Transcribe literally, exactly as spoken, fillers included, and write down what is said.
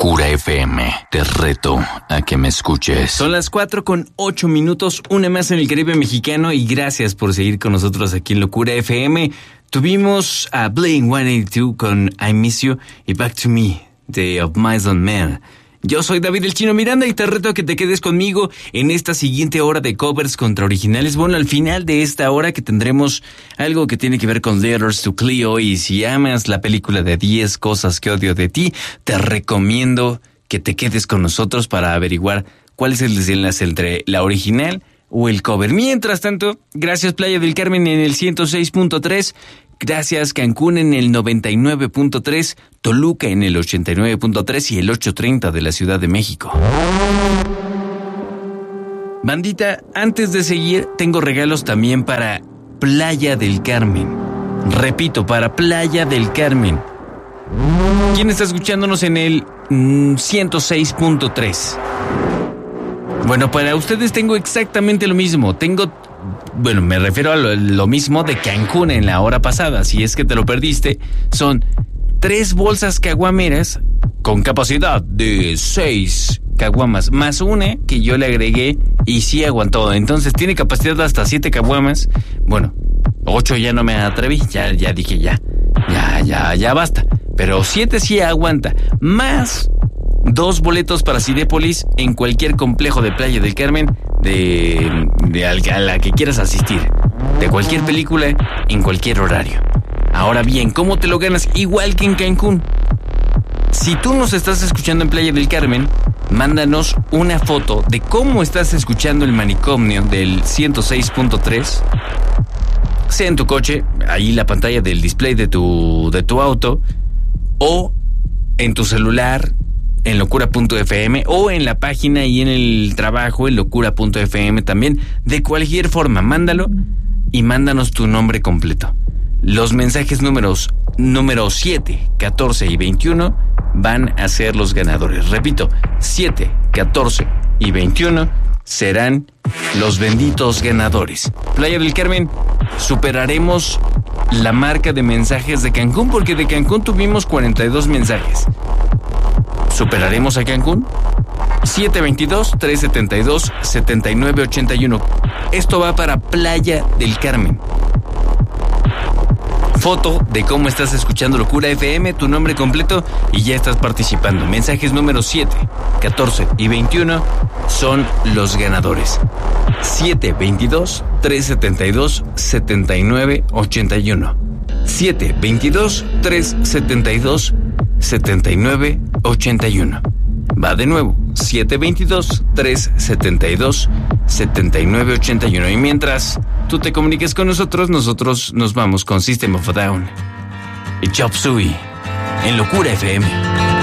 Locura F M, te reto a que me escuches. Son las cuatro con ocho minutos, una más en el Caribe mexicano, y gracias por seguir con nosotros aquí en Locura F M. Tuvimos a Blink ciento ochenta y dos con I Miss You y Back to Me de Of Mice and Men. Yo soy David el Chino Miranda y te reto a que te quedes conmigo en esta siguiente hora de covers contra originales. Bueno, al final de esta hora que tendremos algo que tiene que ver con Letters to Cleo, y si amas la película de diez cosas que odio de ti, te recomiendo que te quedes con nosotros para averiguar cuál es el desenlace entre la original o el cover. Mientras tanto, gracias Playa del Carmen en el ciento seis punto tres, gracias Cancún en el noventa y nueve punto tres, Toluca en el ochenta y nueve punto tres y el ochocientos treinta de la Ciudad de México. Bandita, antes de seguir, tengo regalos también para Playa del Carmen. Repito, para Playa del Carmen. ¿Quién está escuchándonos en el mm, ciento seis punto tres? Bueno, para ustedes tengo exactamente lo mismo. Tengo, bueno, me refiero a lo, lo mismo de Cancún en la hora pasada. Si es que te lo perdiste, son tres bolsas caguameras con capacidad de seis caguamas, más una que yo le agregué y sí aguantó. Entonces tiene capacidad de hasta siete caguamas. Bueno, ocho ya no me atreví, ya, ya dije ya, ya, ya, ya basta. Pero siete sí aguanta, más dos boletos para Cinépolis en cualquier complejo de Playa del Carmen de, de a la que quieras asistir, de cualquier película, en cualquier horario. Ahora bien, ¿cómo te lo ganas? Igual que en Cancún. Si tú nos estás escuchando en Playa del Carmen, mándanos una foto de cómo estás escuchando el manicomio del ciento seis punto tres, sea en tu coche, ahí la pantalla del display de tu, de tu auto, o en tu celular, en locura punto f m, o en la página y en el trabajo en locura punto f m también. De cualquier forma, mándalo y mándanos tu nombre completo. Los mensajes números número siete, catorce y veintiuno van a ser los ganadores. Repito, siete, catorce y veintiuno serán los benditos ganadores. Playa del Carmen, superaremos la marca de mensajes de Cancún, porque de Cancún tuvimos cuarenta y dos mensajes. ¿Superaremos a Cancún? siete veintidós, trescientos setenta y dos, setenta y nueve ochenta y uno. Esto va para Playa del Carmen. Foto de cómo estás escuchando Locura F M, tu nombre completo y ya estás participando. Mensajes números siete, catorce y veintiuno son los ganadores. siete veintidós, trescientos setenta y dos, setenta y nueve ochenta y uno. siete veintidós, trescientos setenta y dos, setenta y nueve ochenta y uno. Va de nuevo, siete veintidós, trescientos setenta y dos, setenta y nueve ochenta y uno. Y mientras tú te comuniques con nosotros, nosotros nos vamos con System of a Down y Chop Suey en Locura F M.